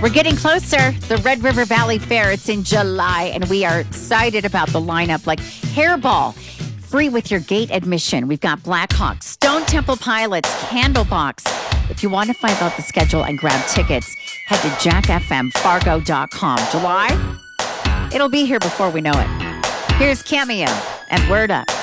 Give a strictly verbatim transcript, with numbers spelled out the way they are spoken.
We're getting closer. The Red River Valley Fair, it's in July, and we are excited about the lineup like Hairball, free with your gate admission. We've got Blackhawk, Stone Temple Pilots, Candlebox. If you want to find out the schedule and grab tickets, head to jack f m fargo dot com. July, it'll be here before we know it. Here's Cameo and Word Up.